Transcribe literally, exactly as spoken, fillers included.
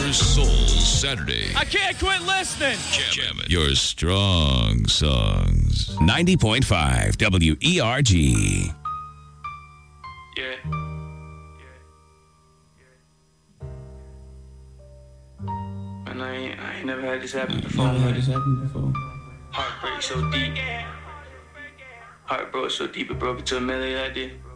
Your Soul Saturday. I can't quit listening. Jamming your strong songs. ninety point five W E R G. Yeah. And I ain't, I ain't never had this happen before. Never had this happen before. Heartbreak so deep. Heart broke so deep it broke into a melody like this.